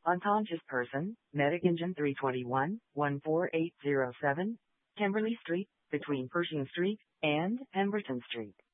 Unconscious person, medic engine 321, 14807, Kimberly Street, between Pershing Street and Pemberton Street.